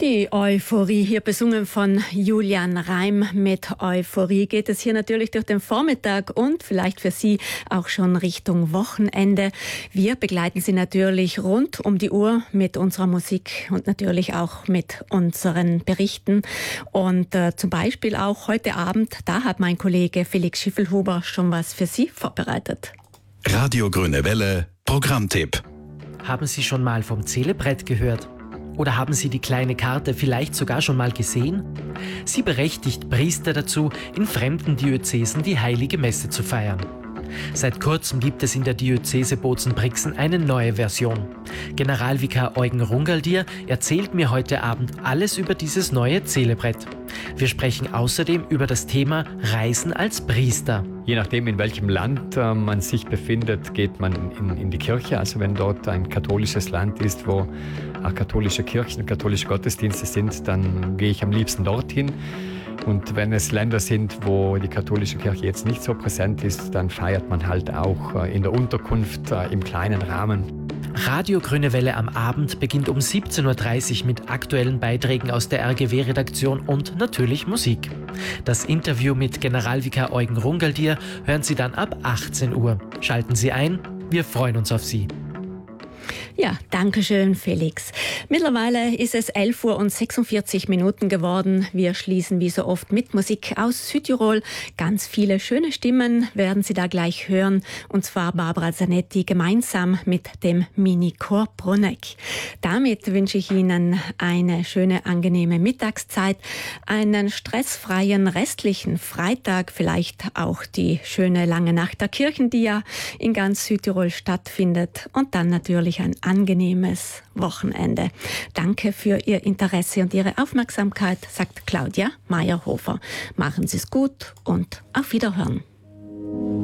Die Euphorie, hier besungen von Julian Reim. Mit Euphorie geht es hier natürlich durch den Vormittag und vielleicht für Sie auch schon Richtung Wochenende. Wir begleiten Sie natürlich rund um die Uhr mit unserer Musik und natürlich auch mit unseren Berichten. Und zum Beispiel auch heute Abend, da hat mein Kollege Felix Schiffelhuber schon was für Sie vorbereitet. Radio Grüne Welle, Programmtipp. Haben Sie schon mal vom Zelebrett gehört? Oder haben Sie die kleine Karte vielleicht sogar schon mal gesehen? Sie berechtigt Priester dazu, in fremden Diözesen die Heilige Messe zu feiern. Seit kurzem gibt es in der Diözese Bozen-Brixen eine neue Version. Generalvikar Eugen Rungaldier erzählt mir heute Abend alles über dieses neue Zelebrett. Wir sprechen außerdem über das Thema Reisen als Priester. Je nachdem, in welchem Land man sich befindet, geht man in die Kirche. Also wenn dort ein katholisches Land ist, wo auch katholische Kirchen und katholische Gottesdienste sind, dann gehe ich am liebsten dorthin. Und wenn es Länder sind, wo die katholische Kirche jetzt nicht so präsent ist, dann feiert man halt auch in der Unterkunft im kleinen Rahmen. Radio Grüne Welle am Abend beginnt um 17.30 Uhr mit aktuellen Beiträgen aus der RGW-Redaktion und natürlich Musik. Das Interview mit Generalvikar Eugen Rungaldier hören Sie dann ab 18 Uhr. Schalten Sie ein, wir freuen uns auf Sie. Ja, danke schön, Felix. Mittlerweile ist es 11:46 Uhr geworden. Wir schließen wie so oft mit Musik aus Südtirol. Ganz viele schöne Stimmen werden Sie da gleich hören. Und zwar Barbara Zanetti gemeinsam mit dem Minichor Bruneck. Damit wünsche ich Ihnen eine schöne, angenehme Mittagszeit, einen stressfreien restlichen Freitag, vielleicht auch die schöne lange Nacht der Kirchen, die ja in ganz Südtirol stattfindet. Und dann natürlich ein angenehmes Wochenende. Danke für Ihr Interesse und Ihre Aufmerksamkeit, sagt Claudia Meyerhofer. Machen Sie es gut und auf Wiederhören.